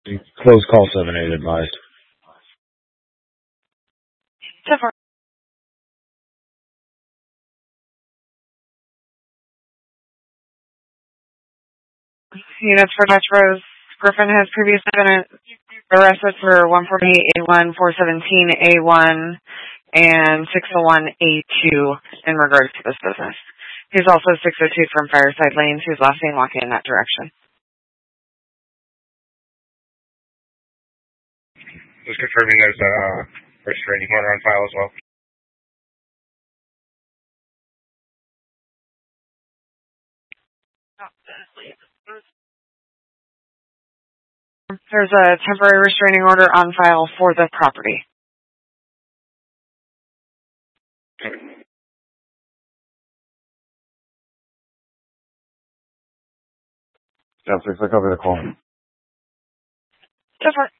Close call 7-8 advised. Units for Metros. Griffin has previously been arrested for 148A1, 417A1, and 601A2 in regards to this business. He's also 602 from Fireside Lanes, who's last seen walking in that direction. Just confirming there's a restraining order on file as well. There's a temporary restraining order on file for the property. Step 6, I cover the call. Different.